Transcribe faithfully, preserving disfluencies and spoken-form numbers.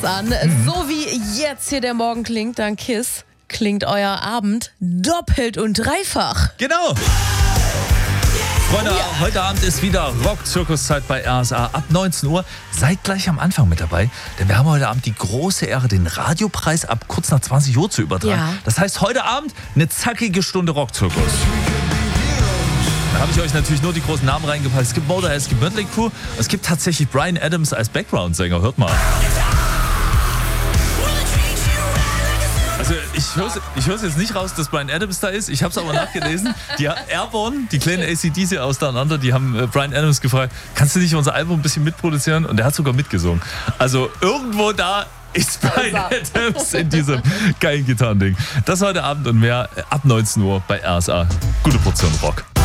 an. Mhm. So wie jetzt hier der Morgen klingt, dann Kiss, klingt euer Abend doppelt und dreifach. Genau. Freunde, oh ja. Heute Abend ist wieder Rock-Zirkuszeit bei R S A ab neunzehn Uhr. Seid gleich am Anfang mit dabei, denn wir haben heute Abend die große Ehre, den Radiopreis ab kurz nach zwanzig Uhr zu übertragen. Ja. Das heißt, heute Abend eine zackige Stunde Rock-Zirkus. Da habe ich euch natürlich nur die großen Namen reingepackt. Es gibt Motorhead, es gibt Mötley Crüe, es gibt tatsächlich Bryan Adams als Background-Sänger. Hört mal. Also ich höre ich hör's jetzt nicht raus, dass Bryan Adams da ist. Ich habe es aber nachgelesen. Die Airborne, die kleine A C D C aus Down Under, die haben äh, Bryan Adams gefragt, kannst du nicht unser Album ein bisschen mitproduzieren? Und der hat sogar mitgesungen. Also irgendwo da ist Bryan Adams in diesem geilen Gitarrending. Das heute Abend und mehr ab neunzehn Uhr bei R S A. Gute Portion Rock.